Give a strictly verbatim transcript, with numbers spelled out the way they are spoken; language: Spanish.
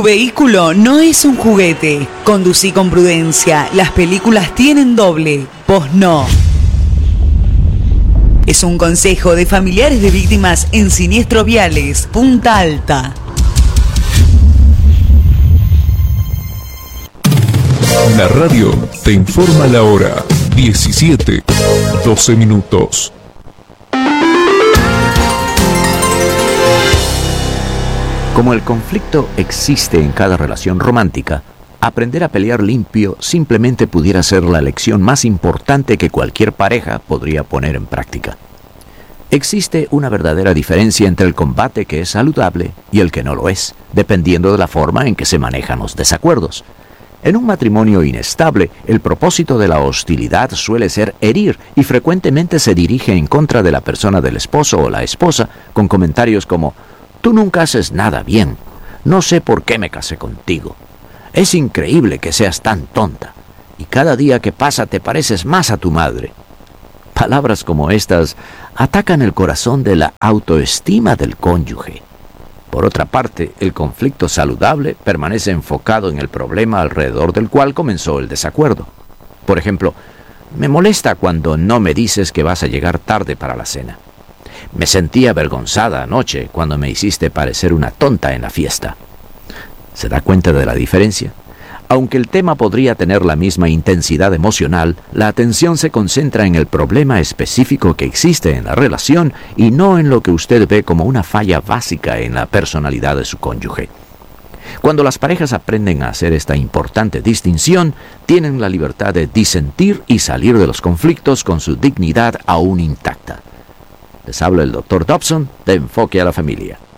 Tu vehículo no es un juguete. Conducí con prudencia. Las películas tienen doble. Vos no. Es un consejo de familiares de víctimas en siniestros viales. Punta Alta. La radio te informa la hora. diecisiete, doce minutos. Como el conflicto existe en cada relación romántica, aprender a pelear limpio simplemente pudiera ser la lección más importante que cualquier pareja podría poner en práctica. Existe una verdadera diferencia entre el combate que es saludable y el que no lo es, dependiendo de la forma en que se manejan los desacuerdos. En un matrimonio inestable, el propósito de la hostilidad suele ser herir y frecuentemente se dirige en contra de la persona del esposo o la esposa con comentarios como: «Tú nunca haces nada bien. No sé por qué me casé contigo. Es increíble que seas tan tonta. Y cada día que pasa te pareces más a tu madre». Palabras como estas atacan el corazón de la autoestima del cónyuge. Por otra parte, el conflicto saludable permanece enfocado en el problema alrededor del cual comenzó el desacuerdo. Por ejemplo, me molesta cuando no me dices que vas a llegar tarde para la cena. Me sentí avergonzada anoche cuando me hiciste parecer una tonta en la fiesta. ¿Se da cuenta de la diferencia? Aunque el tema podría tener la misma intensidad emocional, la atención se concentra en el problema específico que existe en la relación y no en lo que usted ve como una falla básica en la personalidad de su cónyuge. Cuando las parejas aprenden a hacer esta importante distinción, tienen la libertad de disentir y salir de los conflictos con su dignidad aún intacta. Les habla el doctor Dobson de Enfoque a la Familia.